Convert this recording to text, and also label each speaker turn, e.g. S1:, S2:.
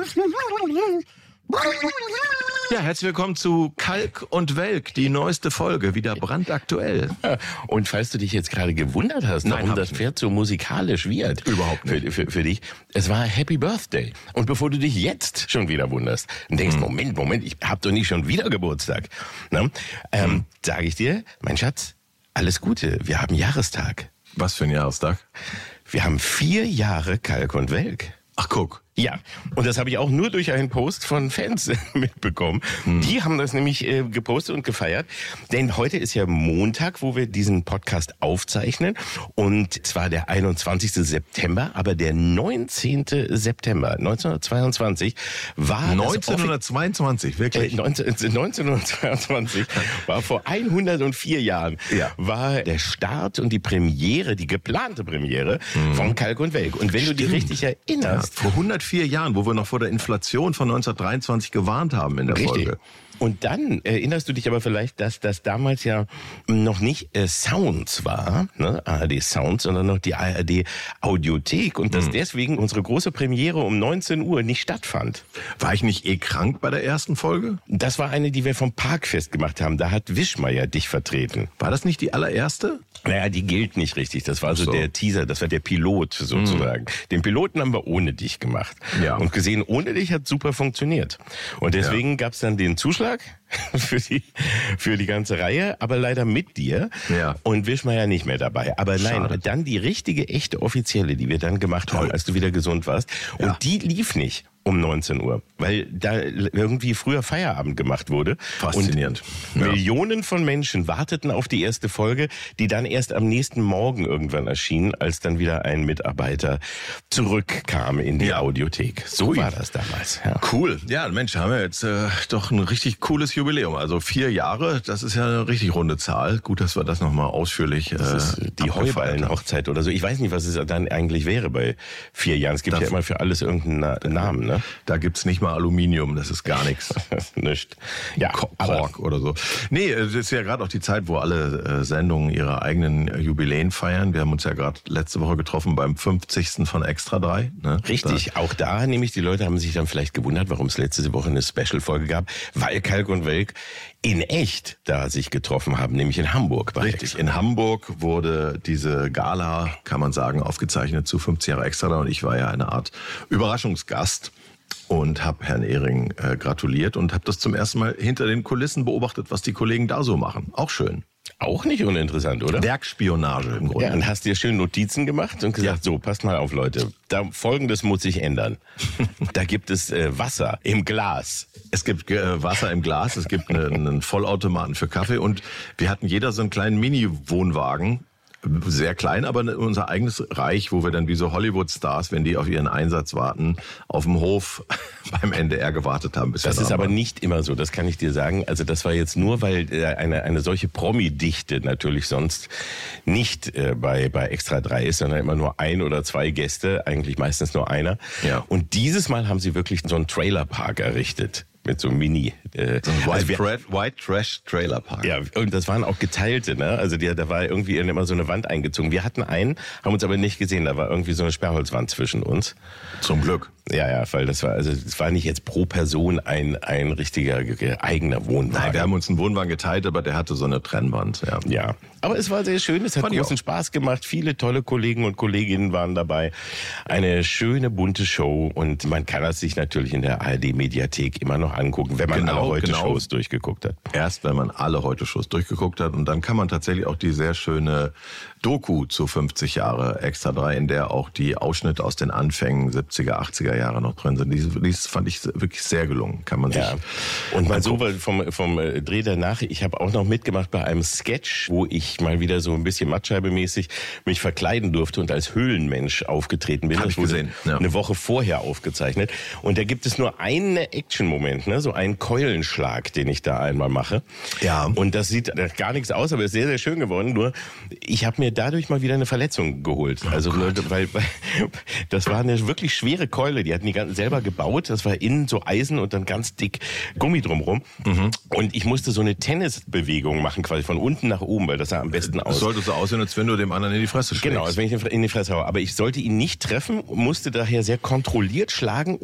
S1: Ja, herzlich willkommen zu Kalk und Welk, die neueste Folge, wieder brandaktuell.
S2: Und falls du dich jetzt gerade gewundert hast, warum das Pferd so musikalisch wird.
S1: Überhaupt nicht.
S2: Für dich. Es war Happy Birthday. Und bevor du dich jetzt schon wieder wunderst und denkst, Moment, ich hab doch nicht schon wieder Geburtstag. Sage ich dir, mein Schatz, alles Gute, wir haben Jahrestag.
S1: Was für ein Jahrestag?
S2: Wir haben 4 Jahre Kalk und Welk.
S1: Ach, guck.
S2: Ja, und das habe ich auch nur durch einen Post von Fans mitbekommen. Die haben das nämlich gepostet und gefeiert. Denn heute ist ja Montag, wo wir diesen Podcast aufzeichnen. Und zwar der 21. September, aber der 19. September 1922 war
S1: 1922, wirklich?
S2: 1922 war vor 104 Jahren, war der Start und die Premiere, die geplante Premiere von Kalk und Welk. Und wenn du dich richtig erinnerst...
S1: Ja, vor 104 Jahren, wo wir noch vor der Inflation von 1923 gewarnt haben in der Folge.
S2: Und dann erinnerst du dich aber vielleicht, dass das damals ja noch nicht Sounds war, ne? ARD Sounds, sondern noch die ARD Audiothek und dass deswegen unsere große Premiere um 19 Uhr nicht stattfand.
S1: War ich nicht krank bei der ersten Folge?
S2: Das war eine, die wir vom Parkfest gemacht haben. Da hat Wischmeier dich vertreten.
S1: War das nicht die allererste?
S2: Naja, die gilt nicht richtig. Das war so der Teaser, das war der Pilot sozusagen. Den Piloten haben wir ohne dich gemacht. Ja. Und gesehen, ohne dich hat super funktioniert. Und deswegen gab's dann den Zuschlag für die ganze Reihe, aber leider mit dir und Wischmeier nicht mehr dabei. Aber nein, dann die richtige, echte offizielle, die wir dann gemacht haben, als du wieder gesund warst. Und die lief nicht um 19 Uhr, weil da irgendwie früher Feierabend gemacht wurde.
S1: Faszinierend.
S2: Und Millionen von Menschen warteten auf die erste Folge, die dann erst am nächsten Morgen irgendwann erschien, als dann wieder ein Mitarbeiter zurückkam in die Audiothek. So war das damals. Ja.
S1: Cool. Ja, Mensch, haben wir jetzt doch ein richtig cooles Jubiläum. Also 4 Jahre, das ist ja eine richtig runde Zahl. Gut, dass wir das nochmal ausführlich
S2: das ist die Heuballen-Hochzeit oder so. Ich weiß nicht, was es dann eigentlich wäre bei 4 Jahren. Es gibt ja immer für alles irgendeinen Namen, ne?
S1: Da gibt's nicht mal Aluminium, das ist gar nichts.
S2: Nicht.
S1: Ja, Kork oder so. Nee, es ist ja gerade auch die Zeit, wo alle Sendungen ihre eigenen Jubiläen feiern. Wir haben uns ja gerade letzte Woche getroffen beim 50. von Extra 3. Ne?
S2: Richtig, auch da nämlich, die Leute haben sich dann vielleicht gewundert, warum es letzte Woche eine Special-Folge gab, weil Kalk und Welk in echt da sich getroffen haben, nämlich in Hamburg.
S1: Richtig, in Hamburg wurde diese Gala, kann man sagen, aufgezeichnet zu 50 Jahre Extra 3 und ich war ja eine Art Überraschungsgast. Und habe Herrn Ehring gratuliert und habe das zum ersten Mal hinter den Kulissen beobachtet, was die Kollegen da so machen. Auch schön.
S2: Auch nicht uninteressant, oder?
S1: Werkspionage im Grunde.
S2: Ja, und hast dir schön Notizen gemacht und gesagt, so, passt mal auf, Leute. Folgendes muss sich ändern. Da gibt es Wasser im Glas.
S1: Es gibt Wasser im Glas, es gibt einen Vollautomaten für Kaffee und wir hatten jeder so einen kleinen Mini-Wohnwagen. Sehr klein, aber unser eigenes Reich, wo wir dann wie so Hollywood-Stars, wenn die auf ihren Einsatz warten, auf dem Hof beim NDR gewartet haben. Bis
S2: das ist aber nicht immer so, das kann ich dir sagen. Also das war jetzt nur, weil eine solche Promi-Dichte natürlich sonst nicht bei Extra 3 ist, sondern immer nur 1 oder 2 Gäste, eigentlich meistens nur einer. Ja. Und dieses Mal haben sie wirklich so einen Trailerpark errichtet. Mit so einem Mini.
S1: So ein White Trash Trailer Park.
S2: Ja, und das waren auch geteilte, ne? Also da war irgendwie immer so eine Wand eingezogen. Wir hatten einen, haben uns aber nicht gesehen. Da war irgendwie so eine Sperrholzwand zwischen uns.
S1: Zum Glück.
S2: Ja, weil das war nicht jetzt pro Person ein richtiger eigener Wohnwagen.
S1: Nein, wir haben uns einen Wohnwagen geteilt, aber der hatte so eine Trennwand.
S2: Ja. Aber es war sehr schön, es hat großen Spaß gemacht. Viele tolle Kollegen und Kolleginnen waren dabei. Eine schöne, bunte Show und man kann das sich natürlich in der ARD-Mediathek immer noch angucken, wenn man alle Heute-Shows durchgeguckt hat.
S1: Erst, wenn man alle Heute-Shows durchgeguckt hat und dann kann man tatsächlich auch die sehr schöne Doku zu 50 Jahre Extra 3, in der auch die Ausschnitte aus den Anfängen 70er, 80er Jahre noch drin sind. Dies fand ich wirklich sehr gelungen, kann man sich.
S2: Und mal so vom Dreh danach, ich habe auch noch mitgemacht bei einem Sketch, wo ich mal wieder so ein bisschen Mattscheibe-mäßig mich verkleiden durfte und als Höhlenmensch aufgetreten bin.
S1: Hab ich gesehen. Ja.
S2: Eine Woche vorher aufgezeichnet. Und da gibt es nur einen Action-Moment, ne? So einen Keulenschlag, den ich da einmal mache.
S1: Ja.
S2: Und das sieht gar nichts aus, aber ist sehr, sehr schön geworden. Nur, ich habe mir dadurch mal wieder eine Verletzung geholt. Also, weil das war eine wirklich schwere Keule. Die hatten die selber gebaut. Das war innen so Eisen und dann ganz dick Gummi drumrum. Mhm. Und ich musste so eine Tennisbewegung machen, quasi von unten nach oben, weil das sah am besten aus.
S1: Das sollte so aussehen, als wenn du dem anderen in die Fresse schlägst.
S2: Genau, als wenn ich in die Fresse haue. Aber ich sollte ihn nicht treffen, musste daher sehr kontrolliert schlagen